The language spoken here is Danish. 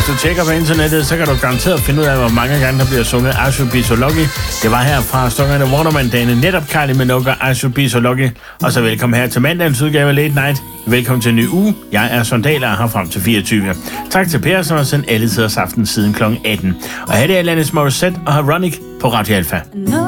Hvis du tjekker på internettet, så kan du garanteret finde ud af, hvor mange gange der bliver sunget I Should Be So Lucky. Det var her fra Stungerne Waterman-dagene, netop Kylie Minogue og I Should Be So Lucky. Og så velkommen her til mandagens udgave af Late Night. Velkommen til en ny uge. Jeg er Sondaler og har frem til 24. Tak til Per, som har sendt alle tiders aften siden kl. 18. Og her er det Alanis Morissette og Haronic på Radio Alpha.